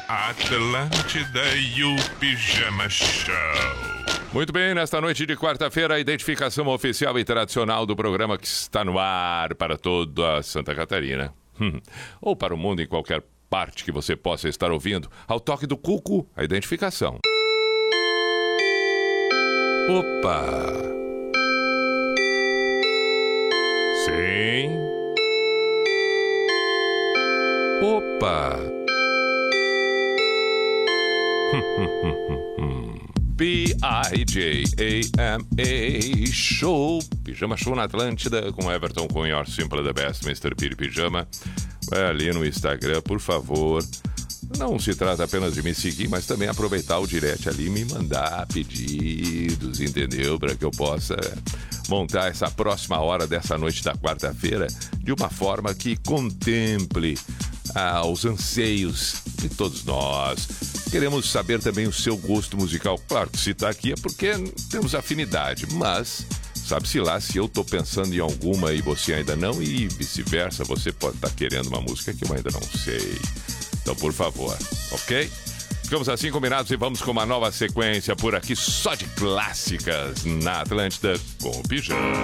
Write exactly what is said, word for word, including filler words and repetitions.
Atlântida e o Pijama Show. Muito bem, nesta noite de quarta-feira, a identificação oficial e tradicional do programa que está no ar para toda Santa Catarina. Ou para o mundo em qualquer parte que você possa estar ouvindo. Ao toque do cuco, a identificação. Opa! Sim. Opa! P I J A M A Show, Pijama Show na Atlântida, com Everton com Your Simple the Best, mister Piri Pijama. Vai ali no Instagram, por favor. Não se trata apenas de me seguir, mas também aproveitar o direct ali e me mandar pedidos, entendeu? Para que eu possa montar essa próxima hora dessa noite da quarta-feira de uma forma que contemple ah, os anseios de todos nós. Queremos saber também o seu gosto musical. Claro que se está aqui é porque temos afinidade, mas sabe-se lá se eu estou pensando em alguma e você ainda não, e vice-versa, você pode estar querendo uma música que eu ainda não sei. Então, por favor, ok? Ficamos assim combinados e vamos com uma nova sequência por aqui, só de clássicas na Atlântida com o Pijama.